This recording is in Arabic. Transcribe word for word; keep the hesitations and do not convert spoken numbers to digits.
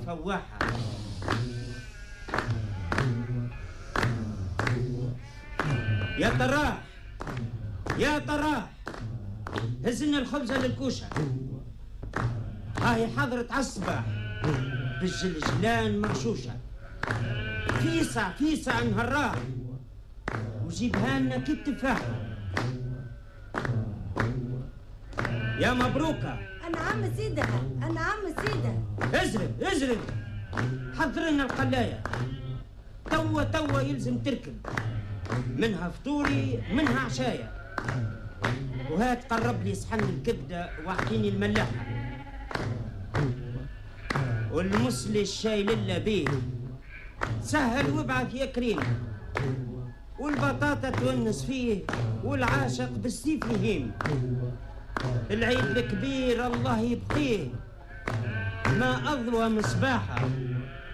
فواحة. يا تراه يا تراه هزنا الخبزة للكوشة، هاي حضرة عالصباح بالجلجلان مرشوشة، فيسع فيسع نهراه وجيبها لنا كي التفاحة. يا مبروكة. أنا عم سيدها أنا عم سيدها. ازرد ازرد حضر لنا القلاية، توا توا يلزم تركب، منها فطوري منها عشاية، وهات قرب لي صحن الكبدة واعطيني الملاحة، والمسلي الشاي لله بيه سهل وابعث يا كريم، والبطاطا تونس فيه والعاشق بالسيف يهيم. العيد الكبير الله يبقيه ما أضوى مصباحه.